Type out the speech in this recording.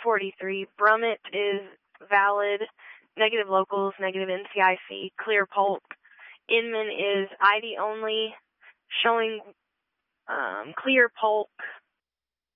43. Brummett is valid, negative locals, negative NCIC, clear Polk. Inman is ID only, showing clear Polk,